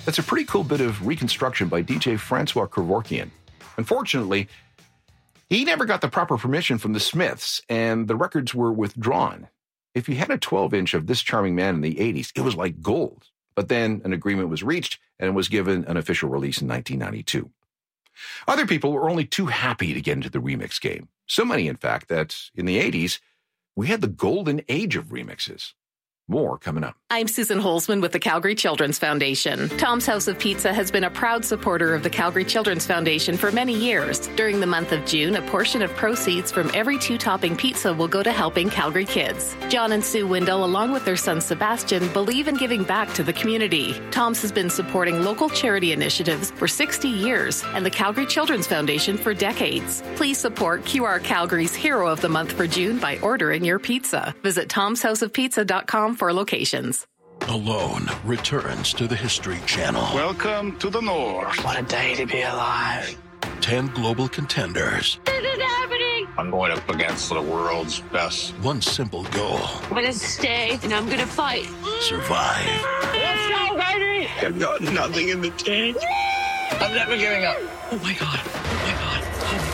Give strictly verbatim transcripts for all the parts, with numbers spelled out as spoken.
That's a pretty cool bit of reconstruction by D J Francois Kevorkian. Unfortunately, he never got the proper permission from the Smiths, and the records were withdrawn. If you had a twelve-inch of this charming man in the eighties, it was like gold. But then an agreement was reached and was given an official release in nineteen ninety-two. Other people were only too happy to get into the remix game. So many, in fact, that in the eighties, we had the golden age of remixes. More coming up. I'm Susan Holzman with the Calgary Children's Foundation. Tom's House of Pizza has been a proud supporter of the Calgary Children's Foundation for many years. During the month of June, a portion of proceeds from every two-topping pizza will go to helping Calgary kids. John and Sue Windle, along with their son Sebastian, believe in giving back to the community. Tom's has been supporting local charity initiatives for sixty years and the Calgary Children's Foundation for decades. Please support Q R Calgary's Hero of the Month for June by ordering your pizza. Visit toms house of pizza dot com for locations. Alone returns to the History Channel. Welcome to the North. What a day to be alive. Ten global contenders. This is happening. I'm going up against the world's best. One simple goal. I'm going to stay and I'm going to fight. Survive. Let's go, baby. I've got nothing in the tank. I'm never giving up. Oh my God. Oh my God.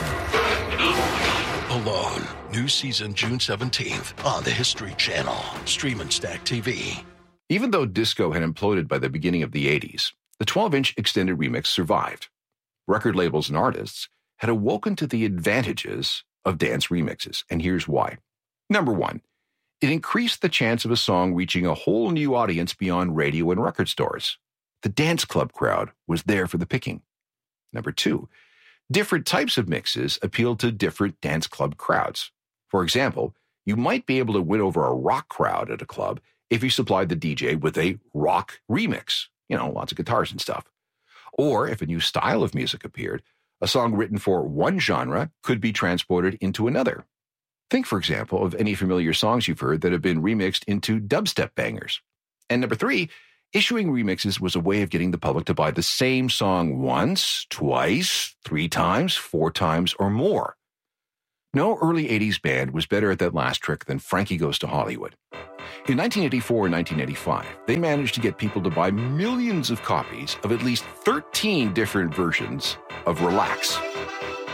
Oh my God. Alone. New season June seventeenth on the History Channel. Stream and Stack T V. Even though disco had imploded by the beginning of the eighties, the twelve-inch extended remix survived. Record labels and artists had awoken to the advantages of dance remixes, and here's why. Number one, it increased the chance of a song reaching a whole new audience beyond radio and record stores. The dance club crowd was there for the picking. Number two, different types of mixes appealed to different dance club crowds. For example, you might be able to win over a rock crowd at a club if you supplied the D J with a rock remix, you know, lots of guitars and stuff. Or if a new style of music appeared, a song written for one genre could be transported into another. Think, for example, of any familiar songs you've heard that have been remixed into dubstep bangers. And number three, issuing remixes was a way of getting the public to buy the same song once, twice, three times, four times, or more. No early eighties band was better at that last trick than Frankie Goes to Hollywood. In nineteen eighty-four and nineteen eighty-five, they managed to get people to buy millions of copies of at least thirteen different versions of Relax.